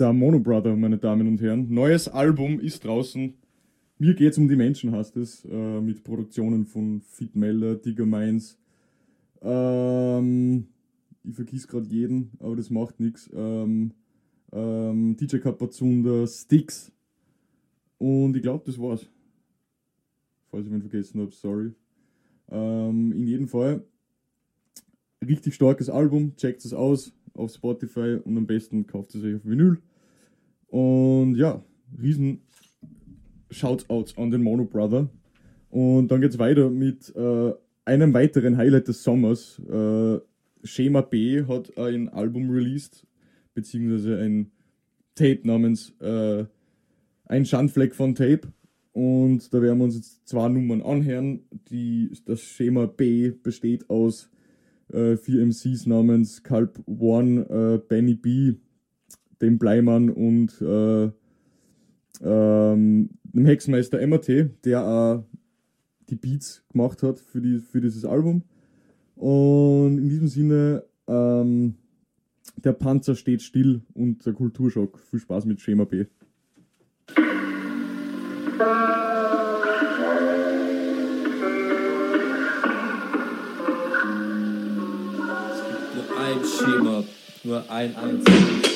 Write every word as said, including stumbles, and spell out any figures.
Der Mono Brother, meine Damen und Herren. Neues Album ist draußen. Mir geht's um die Menschen, heißt es. Äh, mit Produktionen von Fit Meller, Digger Minds. Ähm, ich vergiss gerade jeden, aber das macht nichts. Ähm, ähm, D J Kapazunda, Sticks. Und ich glaube, das war's. Falls ich wen vergessen habe, sorry. Ähm, in jedem Fall richtig starkes Album. Checkt es aus auf Spotify und am besten kauft es euch auf Vinyl. Und ja, riesen Shoutouts an den Mono Brother. Und dann geht's weiter mit äh, einem weiteren Highlight des Sommers. Äh, Schema B hat ein Album released, beziehungsweise ein Tape namens äh, Ein Schandfleck von Tape. Und da werden wir uns jetzt zwei Nummern anhören. Die, das Schema B besteht aus äh, vier M Cs namens Calp One, äh, Benny B, dem Bleimann und äh, ähm, dem Hexenmeister M A T, der auch die Beats gemacht hat für, die, für dieses Album. Und in diesem Sinne, ähm, der Panzer steht still und der Kulturschock. Viel Spaß mit Schema B. Nur ein Schema, nur ein einziges.